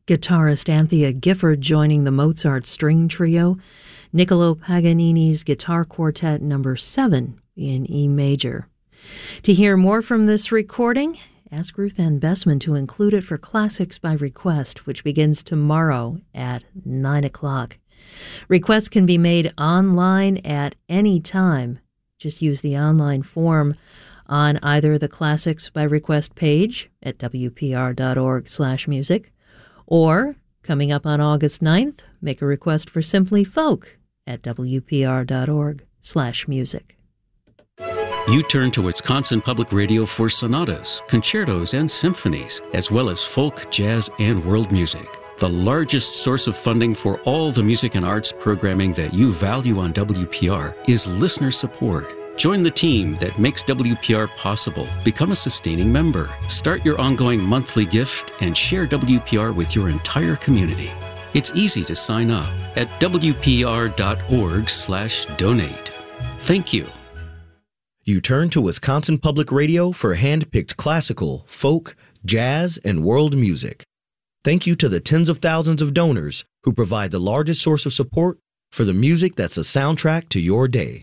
Guitarist Anthea Gifford joining the Mozart String Trio, Niccolo Paganini's Guitar Quartet No. 7 in E major. To hear more from this recording, ask Ruth Ann Bessman to include it for Classics by Request, which begins tomorrow at 9 o'clock. Requests can be made online at any time. Just use the online form on either the Classics by Request page at wpr.org/music, or, coming up on August 9th, make a request for Simply Folk at wpr.org/music. You turn to Wisconsin Public Radio for sonatas, concertos, and symphonies, as well as folk, jazz, and world music. The largest source of funding for all the music and arts programming that you value on WPR is listener support. Join the team that makes WPR possible. Become a sustaining member. Start your ongoing monthly gift and share WPR with your entire community. It's easy to sign up at wpr.org/donate. Thank you. You turn to Wisconsin Public Radio for hand-picked classical, folk, jazz, and world music. Thank you to the tens of thousands of donors who provide the largest source of support for the music that's a soundtrack to your day.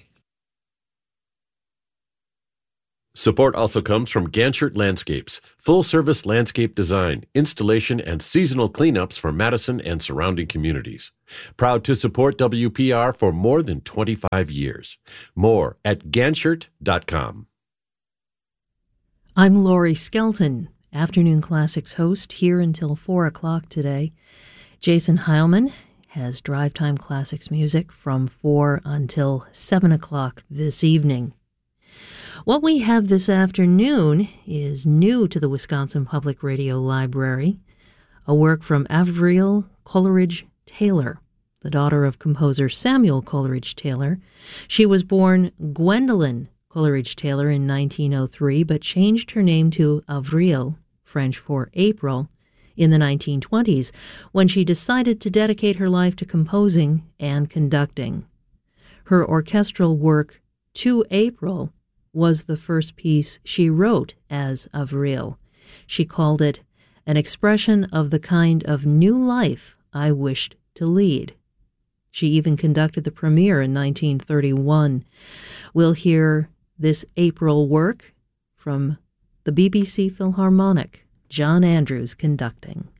Support also comes from Ganchert Landscapes, full-service landscape design, installation, and seasonal cleanups for Madison and surrounding communities. Proud to support WPR for more than 25 years. More at ganchert.com. I'm Laurie Skelton, Afternoon Classics host, here until 4 o'clock today. Jason Heilman has Drive Time Classics music from 4 until 7 o'clock this evening. What we have this afternoon is new to the Wisconsin Public Radio Library, a work from Avril Coleridge Taylor, the daughter of composer Samuel Coleridge Taylor. She was born Gwendolyn Coleridge Taylor in 1903, but changed her name to Avril, French for April, in the 1920s, when she decided to dedicate her life to composing and conducting. Her orchestral work, To April, was the first piece she wrote as Avril. She called it an expression of the kind of new life I wished to lead. She even conducted the premiere in 1931. We'll hear this April work from the BBC Philharmonic, John Andrews conducting.